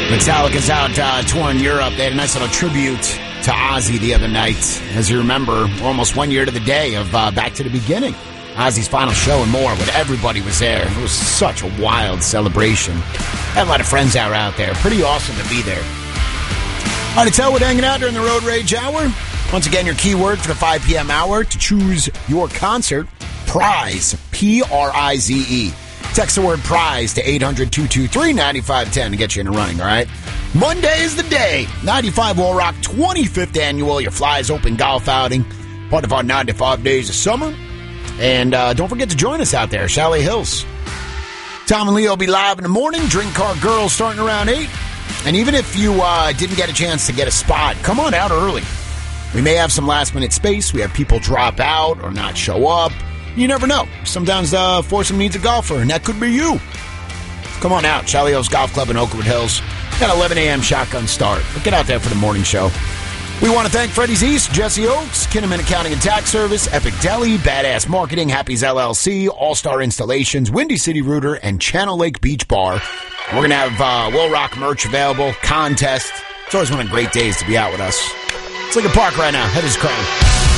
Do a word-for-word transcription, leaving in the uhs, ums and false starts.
Metallica's out uh, touring Europe. They had a nice little tribute to Ozzy the other night. As you remember, almost one year to the day of uh, Back to the Beginning. Ozzy's final show and more when everybody was there. It was such a wild celebration. Had a lot of friends out, out there. Pretty awesome to be there. All right, it's Elwood hanging out during the Road Rage Hour. Once again, your keyword for the five p.m. hour to choose your concert, prize, P R I Z E. Text the word prize to eight hundred, two two three, nine five one zero to get you in the running, all right? Monday is the day. ninety-five Will Rock twenty-fifth annual, your Flies Open golf outing, part of our ninety-five days of summer. And uh, don't forget to join us out there, Chalet Hills. Tom and Leo will be live in the morning. Drink Car Girls starting around eight. And even if you uh, didn't get a chance to get a spot, come on out early. We may have some last-minute space. We have people drop out or not show up. You never know. Sometimes the foursome needs a golfer, and that could be you. Come on out. Chalet Hills Golf Club in Oakwood Hills. Got eleven a.m. shotgun start. But get out there for the morning show. We want to thank Freddy's East, Jesse Oaks, Kinnaman Accounting and Tax Service, Epic Deli, Badass Marketing, Happy's L L C, All-Star Installations, Windy City Rooter, and Channel Lake Beach Bar. We're going to have uh, Will Rock merch available, contest. It's always one of the great days to be out with us. It's like a park right now. Head is Crown.